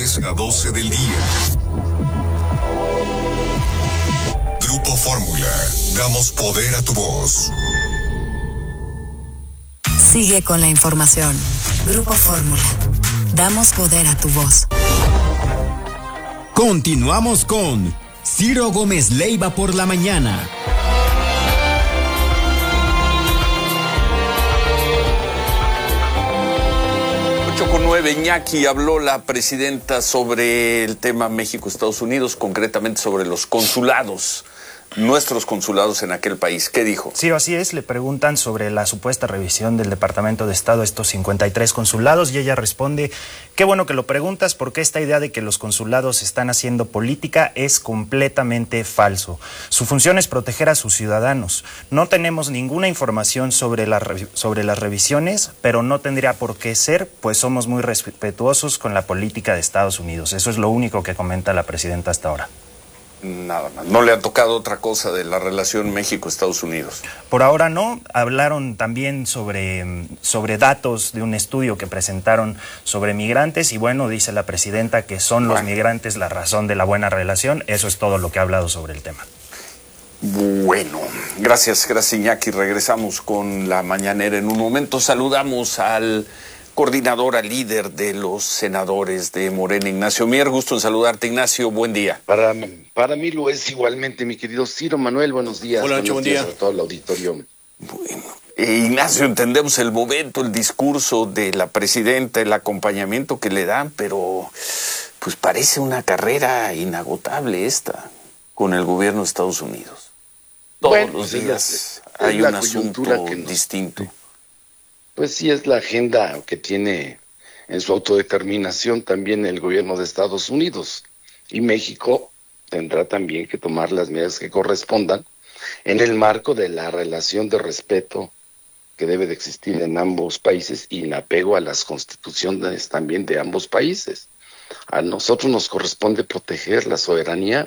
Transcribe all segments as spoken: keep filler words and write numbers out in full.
diez a doce del día. Grupo Fórmula, damos poder a tu voz. Sigue con la información. Grupo Fórmula, damos poder a tu voz. Continuamos con Ciro Gómez Leiva por la mañana. ocho con nueve, Iñaki, habló la presidenta sobre el tema México-Estados Unidos, concretamente sobre los consulados. Nuestros consulados en aquel país. ¿Qué dijo? Sí, así es. Le preguntan sobre la supuesta revisión del Departamento de Estado a estos cincuenta y tres consulados y ella responde: qué bueno que lo preguntas, porque esta idea de que los consulados están haciendo política es completamente falso. Su función es proteger a sus ciudadanos. No tenemos ninguna información sobre, la, sobre las revisiones, pero no tendría por qué ser, pues somos muy respetuosos con la política de Estados Unidos. Eso es lo único que comenta la presidenta hasta ahora. Nada más. ¿No le ha tocado otra cosa de la relación México-Estados Unidos? Por ahora no. Hablaron también sobre, sobre datos de un estudio que presentaron sobre migrantes y bueno, dice la presidenta que son los migrantes la razón de la buena relación. Eso es todo lo que ha hablado sobre el tema. Bueno, gracias, gracias Iñaki. Regresamos con la mañanera en un momento. Saludamos al coordinador, al líder de los senadores de Morena, Ignacio Mier. Gusto en saludarte, Ignacio. Buen día. Para, para mí lo es igualmente, mi querido Ciro Manuel. Buenos días. Hola, buenos buen días día. a todo el auditorio. Bueno, eh, Ignacio, entendemos el momento, el discurso de la presidenta, el acompañamiento que le dan, pero pues parece una carrera inagotable esta con el gobierno de Estados Unidos. Todos bueno, los pues días es la, hay es un la asunto que nos, distinto. Pues sí, es la agenda que tiene en su autodeterminación también el gobierno de Estados Unidos. Y México tendrá también que tomar las medidas que correspondan en el marco de la relación de respeto que debe de existir en ambos países y en apego a las constituciones también de ambos países. A nosotros nos corresponde proteger la soberanía,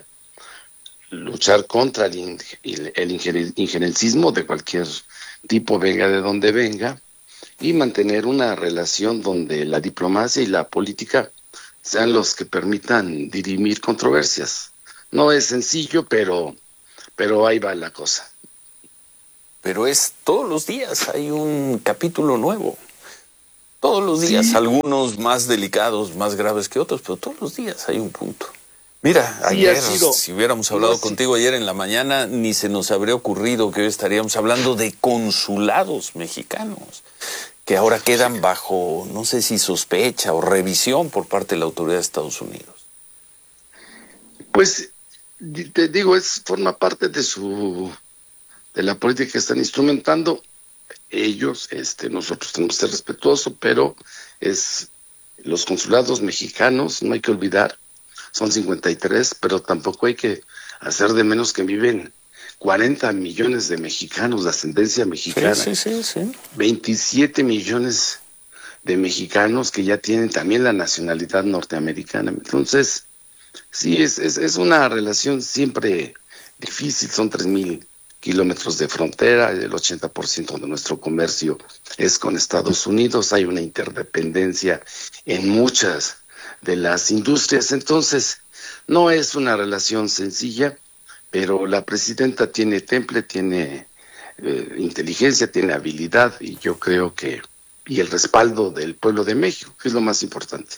luchar contra el, el, el injerencismo de cualquier tipo, venga de donde venga, y mantener una relación donde la diplomacia y la política sean los que permitan dirimir controversias. No es sencillo, pero, pero ahí va la cosa. Pero es todos los días hay un capítulo nuevo. Todos los días, sí. Algunos más delicados, más graves que otros, pero todos los días hay un punto. Mira, sí, ayer, sido, si hubiéramos hablado no, contigo sí. ayer en la mañana, ni se nos habría ocurrido que hoy estaríamos hablando de consulados mexicanos, que ahora quedan bajo, no sé si sospecha o revisión por parte de la autoridad de Estados Unidos. Pues, te digo, es forma parte de su, de la política que están instrumentando ellos. Este, nosotros tenemos que ser respetuosos, pero es los consulados mexicanos, no hay que olvidar, son cincuenta y tres, pero tampoco hay que hacer de menos que viven cuarenta millones de mexicanos de ascendencia mexicana. Sí, sí, sí, sí. veintisiete millones de mexicanos que ya tienen también la nacionalidad norteamericana. Entonces, sí, es, es, es una relación siempre difícil. Son tres mil kilómetros de frontera, el ochenta por ciento de nuestro comercio es con Estados Unidos, hay una interdependencia en muchas de las industrias. Entonces, no es una relación sencilla, pero la presidenta tiene temple, tiene eh, inteligencia, tiene habilidad, y yo creo que, y el respaldo del pueblo de México, que es lo más importante.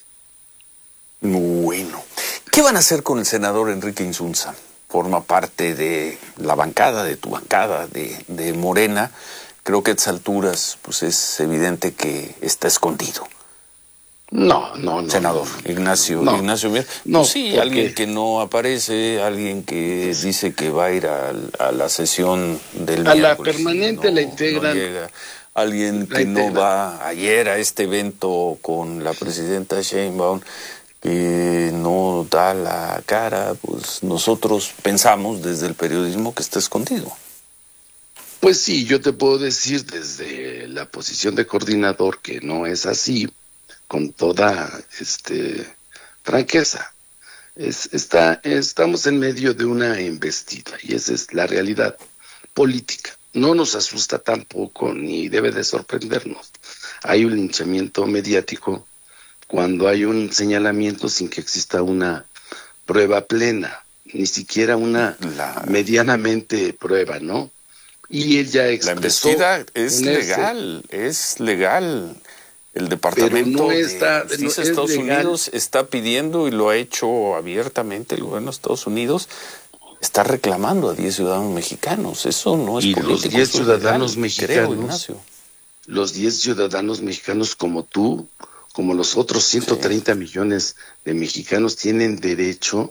Bueno, ¿qué van a hacer con el senador Enrique Insunza? Forma parte de la bancada, de tu bancada, de, de Morena. Creo que a estas alturas pues es evidente que está escondido. No, no, no. Senador no, Ignacio, no, Ignacio Mier. No, pues sí, porque... alguien que no aparece, alguien que dice que va a ir a, a la sesión del a la permanente no, la integran. No llega. Alguien que no va ayer a este evento con la presidenta Sheinbaum, que no da la cara, pues nosotros pensamos desde el periodismo que está escondido. Pues sí, yo te puedo decir desde la posición de coordinador que no es así, con toda este franqueza. Es, está, estamos en medio de una embestida y esa es la realidad política. No nos asusta tampoco ni debe de sorprendernos. Hay un linchamiento mediático cuando hay un señalamiento sin que exista una prueba plena, ni siquiera una la, medianamente prueba, ¿no? Y él ya expresó... La embestida es legal, ese, es legal. El Departamento no está, de Justicia no de Estados legal. Unidos está pidiendo, y lo ha hecho abiertamente el gobierno de Estados Unidos, está reclamando a diez ciudadanos mexicanos. Eso no es y político. Los diez ciudadanos legal, mexicanos, creo, Ignacio. Los diez ciudadanos mexicanos como tú, como los otros ciento treinta sí. millones de mexicanos, tienen derecho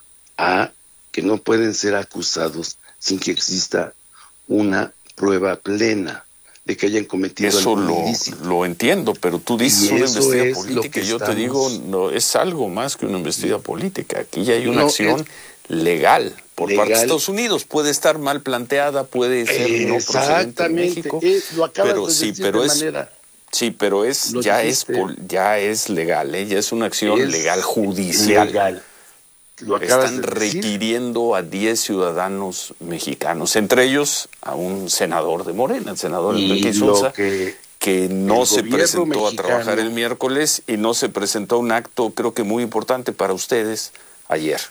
a que no pueden ser acusados sin que exista una prueba plena de que hayan cometido eso algún lo, ilícito. Lo entiendo, pero tú dices una investida es política y yo estamos... te digo, no, es algo más que una investida política. Aquí ya hay una no, acción es... legal por legal. parte de Estados Unidos. Puede estar mal planteada, puede ser no procedente en México, es, lo pero de sí, pero de es manera... sí, pero es lo ya dijiste. es ya es legal, ¿eh? Ya es una acción es legal judicial. Legal. Lo Están de requiriendo a diez ciudadanos mexicanos, entre ellos a un senador de Morena, el senador Enrique Insunza, que, que no se presentó mexicano. a trabajar el miércoles y no se presentó a un acto, creo que muy importante para ustedes, ayer.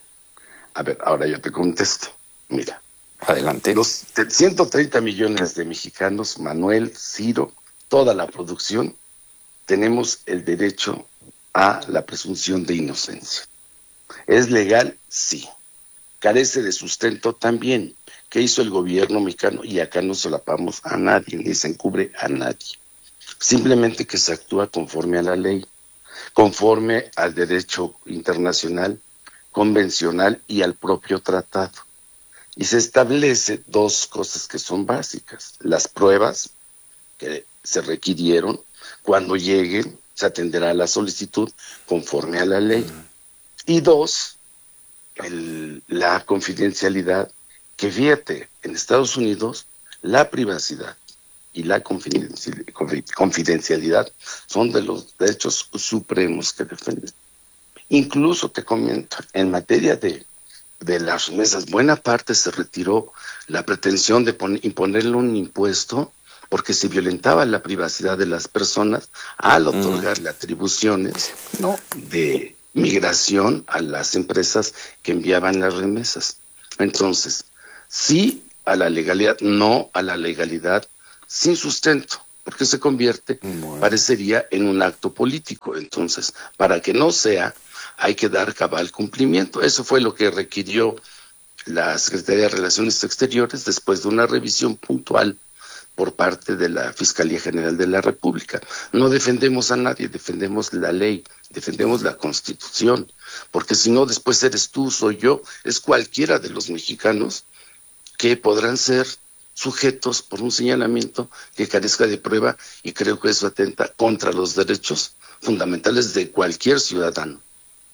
A ver, ahora yo te contesto. Mira. Adelante. Los ciento treinta millones de mexicanos, Manuel, Ciro, toda la producción, tenemos el derecho a la presunción de inocencia. ¿Es legal? Sí. Carece de sustento también. ¿Qué hizo el gobierno mexicano? Y acá no solapamos a nadie, ni se encubre a nadie. Simplemente que se actúa conforme a la ley, conforme al derecho internacional, convencional y al propio tratado. Y se establece dos cosas que son básicas. Las pruebas que se requirieron, cuando lleguen, se atenderá a la solicitud conforme a la ley. Y dos, el, la confidencialidad, que fíjate, en Estados Unidos la privacidad y la confidencialidad son de los derechos supremos que defienden. Incluso te comento, en materia de, de las remesas, buena parte se retiró la pretensión de poner, imponerle un impuesto porque se violentaba la privacidad de las personas al otorgarle mm. atribuciones no de migración a las empresas que enviaban las remesas. Entonces, sí a la legalidad, no a la legalidad sin sustento, porque se convierte, bueno. parecería, en un acto político. Entonces, para que no sea, hay que dar cabal cumplimiento. Eso fue lo que requirió la Secretaría de Relaciones Exteriores después de una revisión puntual por parte de la Fiscalía General de la República. No defendemos a nadie, defendemos la ley, defendemos la Constitución, porque si no, después eres tú, soy yo, es cualquiera de los mexicanos que podrán ser sujetos por un señalamiento que carezca de prueba, y creo que eso atenta contra los derechos fundamentales de cualquier ciudadano.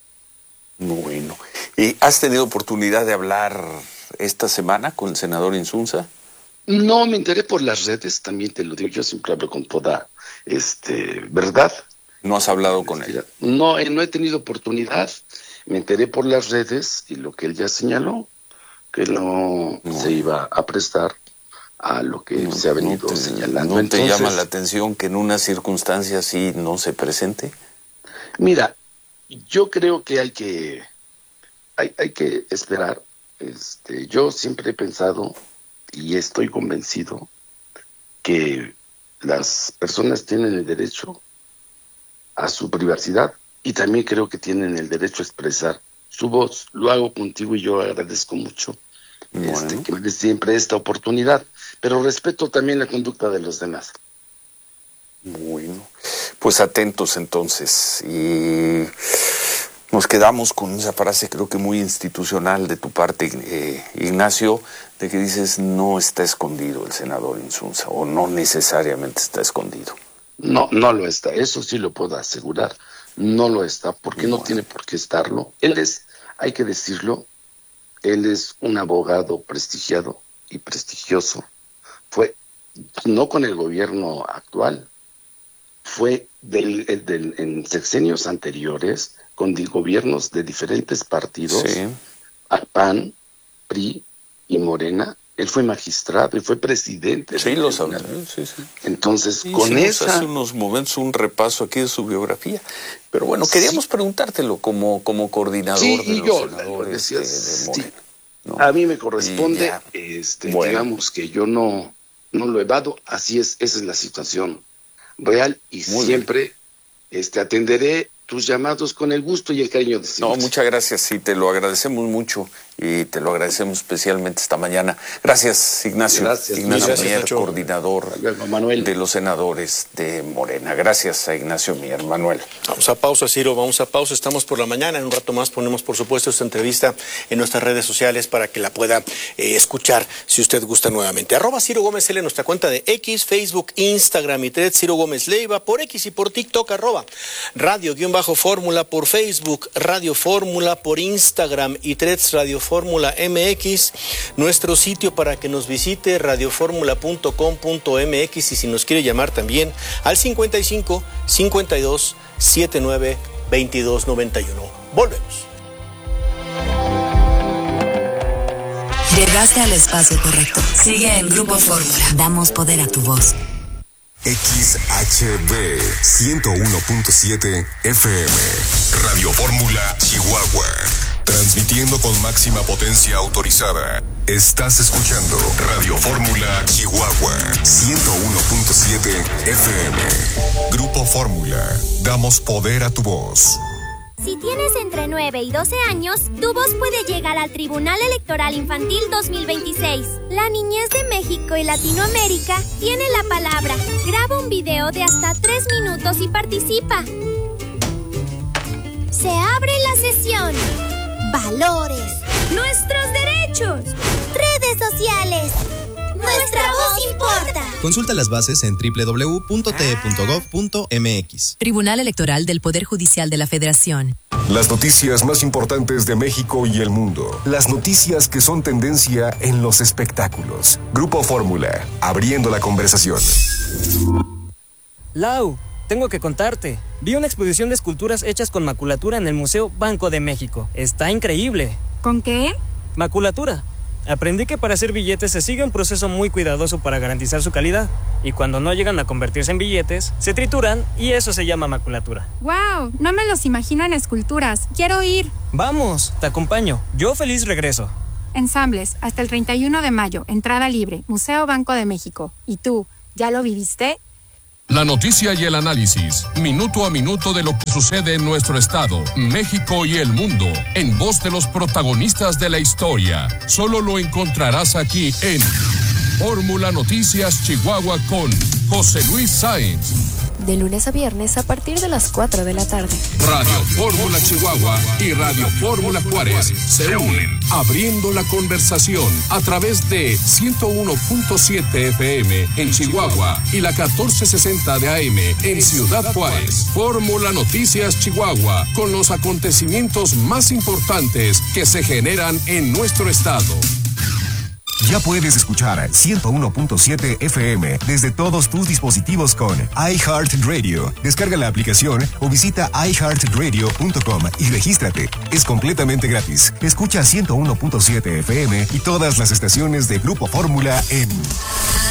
Bueno, ¿y has tenido oportunidad de hablar esta semana con el senador Insunza? No, me enteré por las redes, también te lo digo, yo siempre hablo con toda este verdad. ¿No has hablado con él? No, no he tenido oportunidad, me enteré por las redes y lo que él ya señaló, que no, no. se iba a prestar a lo que no, se ha venido no te, señalando. ¿No Entonces, te llama la atención que en una circunstancia así no se presente? Mira, yo creo que hay que, hay, hay que esperar. Este, yo siempre he pensado y estoy convencido que las personas tienen el derecho a su privacidad y también creo que tienen el derecho a expresar su voz. Lo hago contigo y yo agradezco mucho bueno. este, que me des siempre esta oportunidad, pero respeto también la conducta de los demás. Bueno, pues atentos entonces, y nos quedamos con esa frase creo que muy institucional de tu parte, eh, Ignacio, de que dices no está escondido el senador Insunza, o no necesariamente está escondido. No, no lo está, eso sí lo puedo asegurar, no lo está, porque bueno. no tiene por qué estarlo. Él es, hay que decirlo, él es un abogado prestigiado y prestigioso. Fue, no con el gobierno actual, fue del, del, en sexenios anteriores, con gobiernos de diferentes partidos, sí. P A N, P R I y Morena, Él fue magistrado y fue presidente. Sí, lo sabía. Sí, sí. Entonces, sí, con esa... hace unos momentos un repaso aquí de su biografía. Pero bueno, queríamos sí. preguntártelo como, como coordinador sí, de los yo, senadores decía, de, de Morena. Sí. ¿No? A mí me corresponde, ya, este, bueno. digamos que yo no, no lo evado, así es, esa es la situación real y Muy siempre bien. este, atenderé tus llamados con el gusto y el cariño de siempre. No, muchas gracias, sí, te lo agradecemos mucho y te lo agradecemos especialmente esta mañana. Gracias, Ignacio. Gracias, Ignacio gracias, Mier, Nacho. coordinador Manuel. de los senadores de Morena. Gracias a Ignacio Mier. Manuel. Vamos a pausa, Ciro, vamos a pausa. Estamos por la mañana. En un rato más ponemos, por supuesto, esta entrevista en nuestras redes sociales para que la pueda eh, escuchar si usted gusta nuevamente. Arroba Ciro Gómez L, nuestra cuenta de X, Facebook, Instagram y Threads, Ciro Gómez Leiva, por X y por TikTok, arroba Radio-Fórmula por Facebook, Radio Fórmula por Instagram y Threads Radio Fórmula M X, nuestro sitio para que nos visite radioformula punto com punto m x y si nos quiere llamar también al cincuenta y cinco, cincuenta y dos, setenta y nueve, veintidós noventa y uno. Volvemos. Llegaste al espacio correcto. Sigue en Grupo Fórmula. Damos poder a tu voz. X H B ciento uno punto siete F M, Radio Fórmula Chihuahua, transmitiendo con máxima potencia autorizada. Estás escuchando Radio Fórmula Chihuahua, ciento uno punto siete F M. Grupo Fórmula, damos poder a tu voz. Si tienes entre nueve y doce años, tu voz puede llegar al Tribunal Electoral Infantil dos mil veintiséis. La niñez de México y Latinoamérica tiene la palabra. Graba un video de hasta tres minutos y participa. Se abre la sesión. Valores. Nuestros derechos. Redes sociales. Nuestra voz importa. Consulta las bases en doble u doble u doble u punto t e punto gov punto m x. Tribunal Electoral del Poder Judicial de la Federación. Las noticias más importantes de México y el mundo. Las noticias que son tendencia en los espectáculos. Grupo Fórmula, abriendo la conversación. Lau, tengo que contarte. Vi una exposición de esculturas hechas con maculatura en el Museo Banco de México. Está increíble. ¿Con qué? Maculatura. Aprendí que para hacer billetes se sigue un proceso muy cuidadoso para garantizar su calidad. Y cuando no llegan a convertirse en billetes, se trituran y eso se llama maculatura. ¡Wow! No me los imagino en esculturas. ¡Quiero ir! Vamos, te acompaño. Yo feliz regreso. Ensambles, hasta el treinta y uno de mayo. Entrada libre. Museo Banco de México. ¿Y tú, ya lo viviste? La noticia y el análisis, minuto a minuto de lo que sucede en nuestro estado, México y el mundo, en voz de los protagonistas de la historia. Solo lo encontrarás aquí en Fórmula Noticias Chihuahua con José Luis Sáenz. De lunes a viernes a partir de las cuatro de la tarde. Radio Fórmula Chihuahua y Radio Fórmula Juárez se unen, abriendo la conversación a través de ciento uno punto siete F M en Chihuahua y la catorce sesenta de A M en Ciudad Juárez. Fórmula Noticias Chihuahua, con los acontecimientos más importantes que se generan en nuestro estado. Ya puedes escuchar ciento uno punto siete F M desde todos tus dispositivos con iHeartRadio. Descarga la aplicación o visita i heart radio punto com y regístrate. Es completamente gratis. Escucha ciento uno punto siete F M y todas las estaciones de Grupo Fórmula en